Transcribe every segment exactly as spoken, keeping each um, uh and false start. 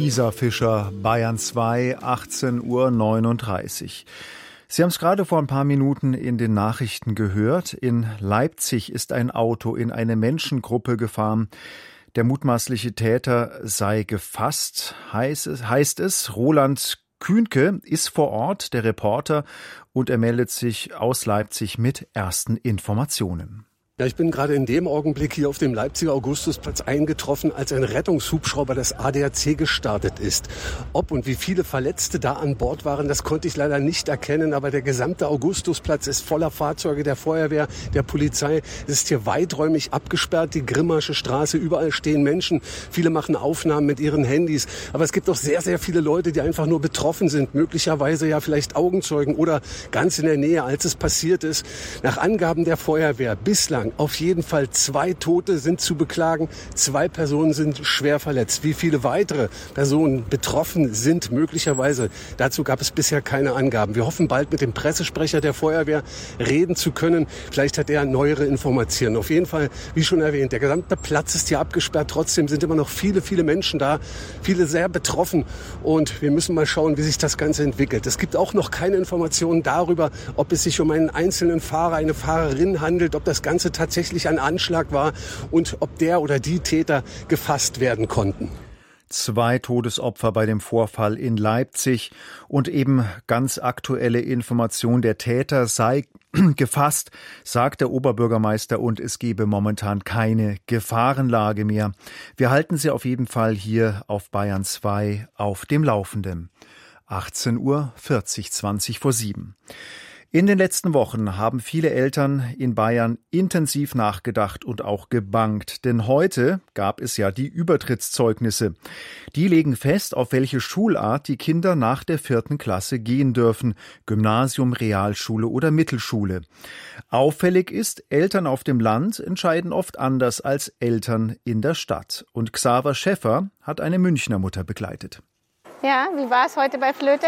Isa Fischer, Bayern zwei, achtzehn Uhr neununddreißig. Sie haben es gerade vor ein paar Minuten in den Nachrichten gehört. In Leipzig ist ein Auto in eine Menschengruppe gefahren. Der mutmaßliche Täter sei gefasst, heißt es. Heißt es. Roland Kühnke ist vor Ort, der Reporter, und er meldet sich aus Leipzig mit ersten Informationen. Ja, ich bin gerade in dem Augenblick hier auf dem Leipziger Augustusplatz eingetroffen, als ein Rettungshubschrauber des A D A C gestartet ist. Ob und wie viele Verletzte da an Bord waren, das konnte ich leider nicht erkennen, aber der gesamte Augustusplatz ist voller Fahrzeuge der Feuerwehr, der Polizei. Es ist hier weiträumig abgesperrt, die Grimmasche Straße, überall stehen Menschen. Viele machen Aufnahmen mit ihren Handys, aber es gibt auch sehr, sehr viele Leute, die einfach nur betroffen sind, möglicherweise ja vielleicht Augenzeugen oder ganz in der Nähe, als es passiert ist. Nach Angaben der Feuerwehr bislang auf jeden Fall zwei Tote sind zu beklagen, zwei Personen sind schwer verletzt. Wie viele weitere Personen betroffen sind möglicherweise, dazu gab es bisher keine Angaben. Wir hoffen bald mit dem Pressesprecher der Feuerwehr reden zu können. Vielleicht hat er neuere Informationen. Auf jeden Fall, wie schon erwähnt, der gesamte Platz ist hier abgesperrt. Trotzdem sind immer noch viele, viele Menschen da, viele sehr betroffen. Und wir müssen mal schauen, wie sich das Ganze entwickelt. Es gibt auch noch keine Informationen darüber, ob es sich um einen einzelnen Fahrer, eine Fahrerin handelt, ob das Ganze tatsächlich ein Anschlag war und ob der oder die Täter gefasst werden konnten. Zwei Todesopfer bei dem Vorfall in Leipzig und eben ganz aktuelle Information, der Täter sei gefasst, sagt der Oberbürgermeister, und es gebe momentan keine Gefahrenlage mehr. Wir halten Sie auf jeden Fall hier auf Bayern zwei auf dem Laufenden. achtzehn Uhr vierzig, zwanzig vor sieben. In den letzten Wochen haben viele Eltern in Bayern intensiv nachgedacht und auch gebangt. Denn heute gab es ja die Übertrittszeugnisse. Die legen fest, auf welche Schulart die Kinder nach der vierten Klasse gehen dürfen. Gymnasium, Realschule oder Mittelschule. Auffällig ist, Eltern auf dem Land entscheiden oft anders als Eltern in der Stadt. Und Xaver Schäffer hat eine Münchner Mutter begleitet. Ja, wie war es heute bei Flöte?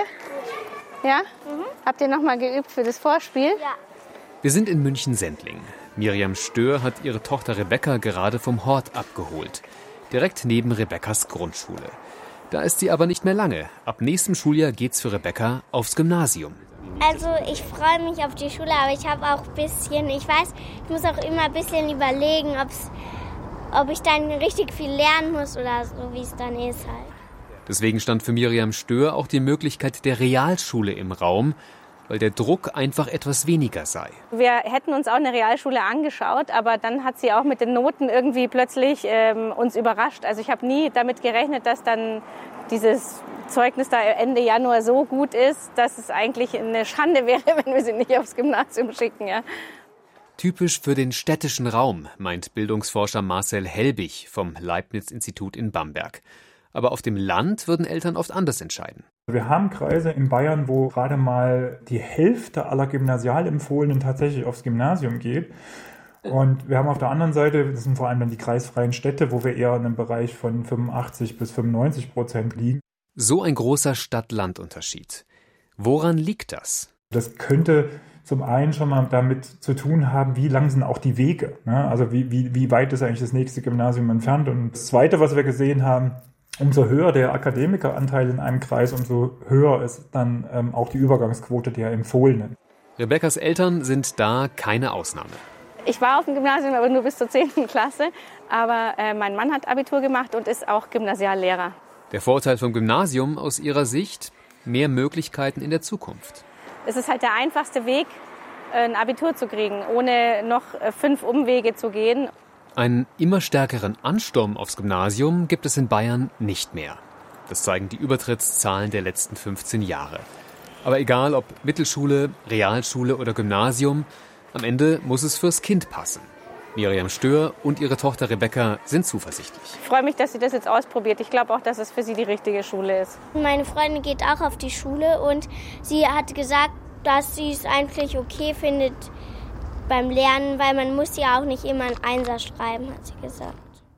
Ja? Mhm. Habt ihr noch mal geübt für das Vorspiel? Ja. Wir sind in München-Sendling. Miriam Stör hat ihre Tochter Rebecca gerade vom Hort abgeholt. Direkt neben Rebecca's Grundschule. Da ist sie aber nicht mehr lange. Ab nächstem Schuljahr geht's für Rebecca aufs Gymnasium. Also ich freue mich auf die Schule, aber ich habe auch ein bisschen, ich weiß, ich muss auch immer ein bisschen überlegen, ob's, ob ich dann richtig viel lernen muss oder so, wie es dann ist halt. Deswegen stand für Miriam Stör auch die Möglichkeit der Realschule im Raum, weil der Druck einfach etwas weniger sei. Wir hätten uns auch eine Realschule angeschaut, aber dann hat sie auch mit den Noten irgendwie plötzlich ähm, uns überrascht. Also ich habe nie damit gerechnet, dass dann dieses Zeugnis da Ende Januar so gut ist, dass es eigentlich eine Schande wäre, wenn wir sie nicht aufs Gymnasium schicken. Ja. Typisch für den städtischen Raum, meint Bildungsforscher Marcel Helbig vom Leibniz-Institut in Bamberg. Aber auf dem Land würden Eltern oft anders entscheiden. Wir haben Kreise in Bayern, wo gerade mal die Hälfte aller Gymnasialempfohlenen tatsächlich aufs Gymnasium geht. Und wir haben auf der anderen Seite, das sind vor allem dann die kreisfreien Städte, wo wir eher in einem Bereich von fünfundachtzig bis fünfundneunzig Prozent liegen. So ein großer Stadt-Land-Unterschied. Woran liegt das? Das könnte zum einen schon mal damit zu tun haben, wie lang sind auch die Wege. Ne? Also wie, wie, wie weit ist eigentlich das nächste Gymnasium entfernt? Und das Zweite, was wir gesehen haben, umso höher der Akademikeranteil in einem Kreis, umso höher ist dann ähm, auch die Übergangsquote der Empfohlenen. Rebeccas Eltern sind da keine Ausnahme. Ich war auf dem Gymnasium, aber nur bis zur zehnten Klasse. Aber äh, mein Mann hat Abitur gemacht und ist auch Gymnasiallehrer. Der Vorteil vom Gymnasium aus ihrer Sicht? Mehr Möglichkeiten in der Zukunft. Es ist halt der einfachste Weg, ein Abitur zu kriegen, ohne noch fünf Umwege zu gehen. Einen immer stärkeren Ansturm aufs Gymnasium gibt es in Bayern nicht mehr. Das zeigen die Übertrittszahlen der letzten fünfzehn Jahre. Aber egal ob Mittelschule, Realschule oder Gymnasium, am Ende muss es fürs Kind passen. Miriam Stör und ihre Tochter Rebecca sind zuversichtlich. Ich freue mich, dass sie das jetzt ausprobiert. Ich glaube auch, dass es für sie die richtige Schule ist. Meine Freundin geht auch auf die Schule und sie hat gesagt, dass sie es eigentlich okay findet beim Lernen, weil man muss ja auch nicht immer einen Einser schreiben, hat sie gesagt.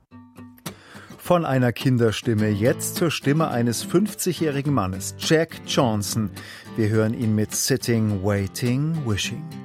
Von einer Kinderstimme jetzt zur Stimme eines fünfzigjährigen Mannes, Jack Johnson. Wir hören ihn mit Sitting, Waiting, Wishing.